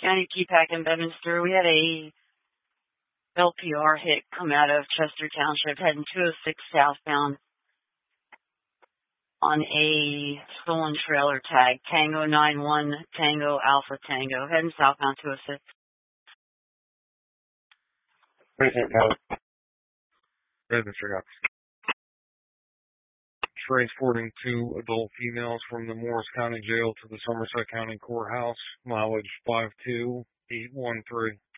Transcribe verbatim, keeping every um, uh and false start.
County P PAC in Bedminster. We had a L P R hit come out of Chester Township heading two oh six southbound on a stolen trailer tag, Tango nine one Tango Alpha Tango, heading southbound two oh six. Precinct code. Bedminster Cops. Transporting two adult females from the Morris County Jail to the Somerset County Courthouse, mileage five two eight one three.